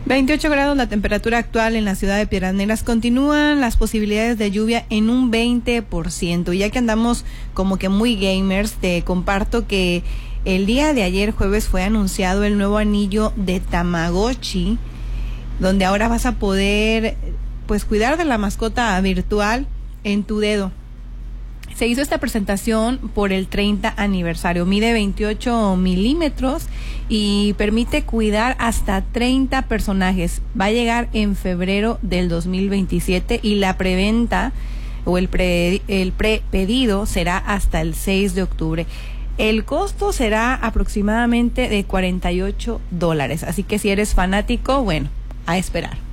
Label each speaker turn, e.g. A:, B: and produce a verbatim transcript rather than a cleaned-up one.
A: veintiocho grados la temperatura actual en la ciudad de Piedras Negras. Continúan las posibilidades de lluvia en un veinte por ciento. Y ya que andamos como que muy gamers, te comparto que el día de ayer jueves fue anunciado el nuevo anillo de Tamagotchi, donde ahora vas a poder pues cuidar de la mascota virtual en tu dedo. Se hizo esta presentación por el treinta aniversario. Mide veintiocho milímetros y permite cuidar hasta treinta personajes. Va a llegar en febrero del dos mil veintisiete y la preventa o el pre, el prepedido será hasta el seis de octubre. El costo será aproximadamente de cuarenta y ocho dólares. Así que si eres fanático, bueno, a esperar.